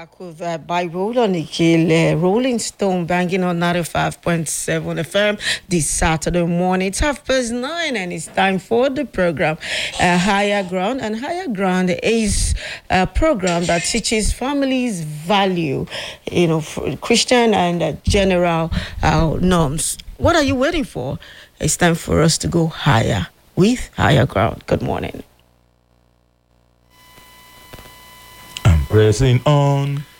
back with by Roland Ikele, Rolling Stone banging on 95.7 FM this Saturday morning. It's 9:30 and it's time for the program Higher Ground. And Higher Ground is a program that teaches families value, Christian and general norms. What are you waiting for? It's time for us to go higher with Higher Ground. Good morning. Pressing on.